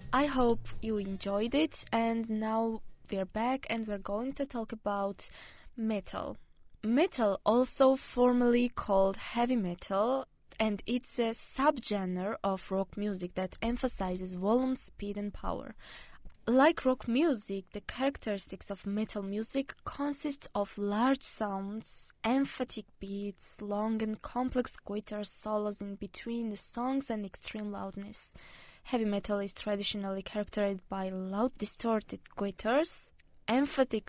I hope you enjoyed it, and now we're back and we're going to talk about metal. Metal, also formerly called heavy metal, and it's a subgenre of rock music that emphasizes volume, speed, and power. Like rock music, the characteristics of metal music consist of large sounds, emphatic beats, long and complex guitar solos in between the songs, and extreme loudness. Heavy metal is traditionally characterized by loud, distorted guitars, emphatic